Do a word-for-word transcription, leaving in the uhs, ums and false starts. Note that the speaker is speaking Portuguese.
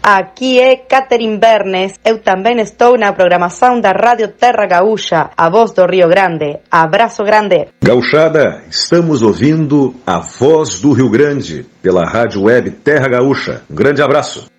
Aqui é Catherine Bernes, eu também estou na programação da Rádio Terra Gaúcha, a voz do Rio Grande. Abraço grande. Gauchada, estamos ouvindo a voz do Rio Grande pela Rádio Web Terra Gaúcha. Um grande abraço.